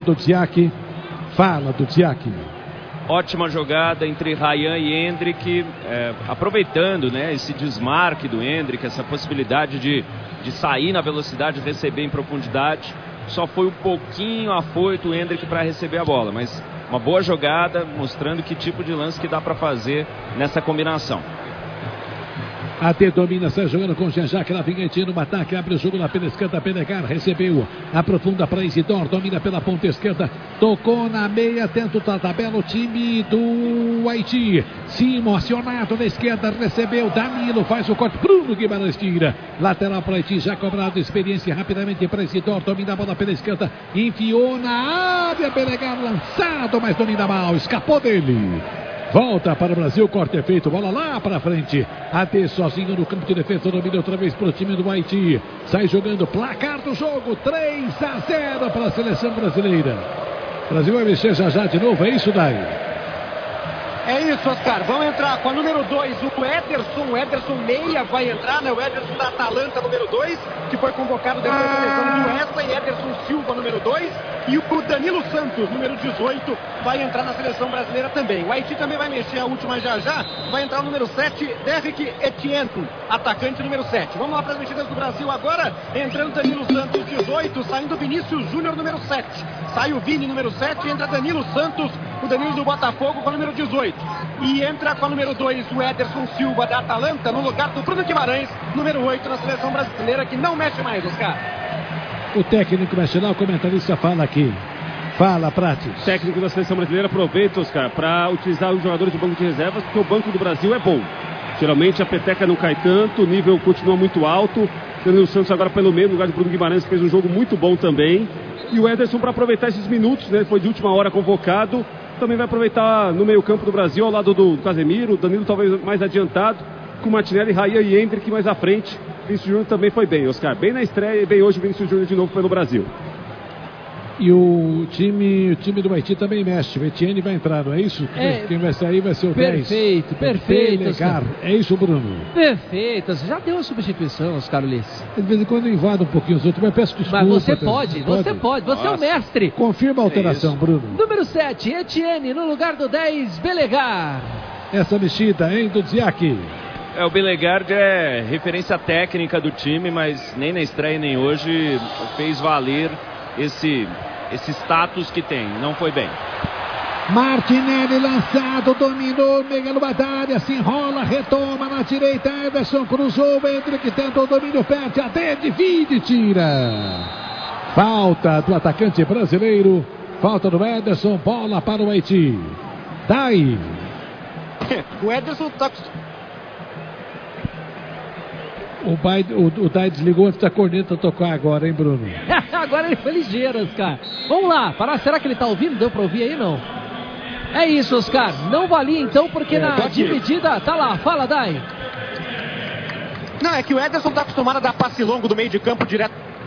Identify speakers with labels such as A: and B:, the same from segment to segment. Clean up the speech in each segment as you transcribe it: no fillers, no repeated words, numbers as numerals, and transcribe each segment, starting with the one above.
A: Do Dziak, fala do Dziak.
B: Ótima jogada entre Ryan e Endrick, aproveitando, né, esse desmarque do Endrick, essa possibilidade de sair na velocidade, receber em profundidade. Só foi um pouquinho afoito o Endrick para receber a bola, mas uma boa jogada, mostrando que tipo de lance que dá para fazer nessa combinação.
A: AD domina, sai jogando com o Jean-Jacques, na vingantinha no ataque, abre o jogo na pela esquerda, Penegar recebeu, aprofunda para Isidoro, domina pela ponta esquerda, tocou na meia, tenta a tabela, o time do Haiti, Simon acionado na esquerda, recebeu, Danilo faz o corte, Bruno Guimarães tira, lateral para Haiti, já cobrado, experiência rapidamente para Isidoro, domina a bola pela esquerda, enfiou na área, Penegar lançado, mas domina mal, escapou dele. Volta para o Brasil, corte é feito, bola lá para frente. AD sozinho no campo de defesa, domina outra vez para o time do Haiti. Sai jogando, placar do jogo, 3-0 para a seleção brasileira. O Brasil vai mexer já de novo, é isso, Dai?
C: É isso, Oscar. Vão entrar com a número 2, o Ederson meia vai entrar, né? O Ederson da Atalanta, número 2, que foi convocado depois da lesão do Wesley, Ederson Silva, número 2, e o Danilo Santos, número 18, vai entrar na seleção brasileira também. O Haiti também vai mexer a última já, vai entrar o número 7, Derrick Etienne, atacante número 7. Vamos lá para as mexidas do Brasil agora, entrando Danilo Santos, 18, saindo Vinícius Júnior, número 7. Sai o Vini, número 7, entra Danilo Santos, o Danilo do Botafogo com o número 18. E entra com a número 2 o Ederson Silva da Atalanta no lugar do Bruno Guimarães, número 8 na seleção brasileira, que não mexe mais, Oscar.
A: O técnico mexe lá, o comentarista fala aqui. Fala, Prates.
D: O técnico da seleção brasileira aproveita, Oscar, para utilizar os jogadores do banco de reservas, porque o banco do Brasil é bom. Geralmente a peteca não cai tanto, o nível continua muito alto. Danilo Santos agora pelo meio, no lugar de Bruno Guimarães, que fez um jogo muito bom também. E o Ederson para aproveitar esses minutos, né? Foi de última hora convocado. Também vai aproveitar no meio campo do Brasil, ao lado do Casemiro, o Danilo talvez mais adiantado, com Martinelli, Ryan e Endrick mais à frente. Vinícius Júnior também foi bem, Oscar. Bem na estreia e bem hoje o Vinícius Júnior de novo pelo Brasil.
A: E o time do Haiti também mexe. O Etienne vai entrar, não é isso? Quem vai sair vai ser o 10.
E: Perfeito.
A: É isso, Bruno?
E: Perfeito. Já deu a substituição, Oscar Ulisses.
A: De vez em quando invade um pouquinho os outros, mas peço desculpa.
E: Mas você pode. Você é o mestre.
A: Confirma a alteração, Bruno.
E: Número 7, Etienne, no lugar do 10, Belegar.
A: Essa mexida, hein, do Dziak.
B: O Belegard é referência técnica do time, mas nem na estreia nem hoje fez valer esse status que tem. Não foi bem.
A: Martinelli lançado, dominou, mega no área, se enrola, retoma na direita, Ederson cruzou, Endrick tentou o domínio, perde, AD divide, tira. Falta do atacante brasileiro, falta do Ederson, bola para o Haiti. Dai.
C: O Ederson tá...
A: O Dai desligou antes da corneta tocar agora, hein, Bruno?
E: Agora ele foi ligeiro, Oscar. Vamos lá, será que ele tá ouvindo? Deu pra ouvir aí, não? É isso, Oscar. Não valia então, porque na dividida... Tá lá, fala, Dai.
C: Não, é que o Ederson tá acostumado a dar passe longo do meio de campo direto.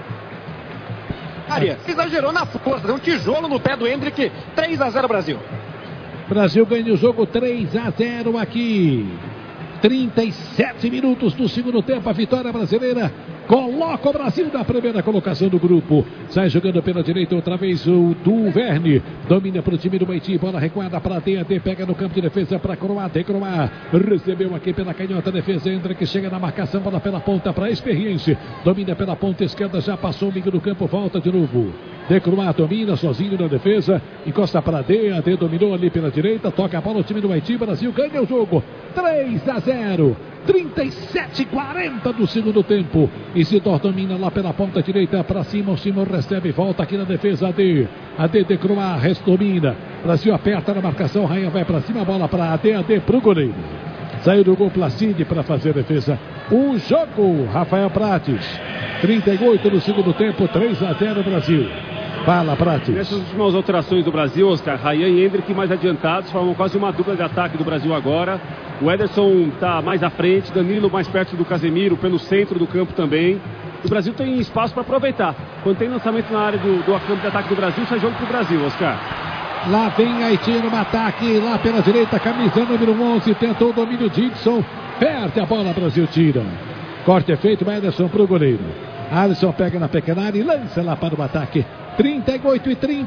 C: Exagerou na força, deu um tijolo no pé do Endrick. 3-0 Brasil.
A: Brasil ganha o jogo 3-0 aqui. 37 minutos do segundo tempo, a vitória brasileira coloca o Brasil na primeira colocação do grupo. Sai jogando pela direita outra vez o Duverne, domina para o time do Haiti, bola recuada para AD, pega no campo de defesa para Croácia, recebeu aqui pela canhota, defesa entra que chega na marcação, bola pela ponta para Experiência, domina pela ponta esquerda, já passou o meio do campo, volta de novo. De Croácia domina sozinho na defesa, encosta para AD dominou ali pela direita, toca a bola o time do Haiti, Brasil ganha o jogo 3-0. 37-40 do segundo tempo. Isidoro domina lá pela ponta direita para Simon. Simon recebe, volta aqui na defesa. AD de Croácia domina. Brasil aperta na marcação. Raia vai para cima, bola para AD pro goleiro. Saiu do gol Placide para fazer a defesa. O jogo, Rafael Prates. 38 do segundo tempo, 3-0 Brasil. Fala, Prates.
D: Nessas últimas alterações do Brasil, Oscar, Ryan e Endrick mais adiantados, formam quase uma dupla de ataque do Brasil agora. O Ederson está mais à frente, Danilo mais perto do Casemiro, pelo centro do campo também. O Brasil tem espaço para aproveitar. Quando tem lançamento na área do campo de ataque do Brasil, sai jogo para o Brasil, Oscar.
A: Lá vem Haiti no ataque, lá pela direita, camisa número 11, tentou o domínio Dixon, perde a bola, Brasil tira. Corte é feito, Ederson para o goleiro. Alisson pega na pequena área e lança lá para o ataque. 38-30.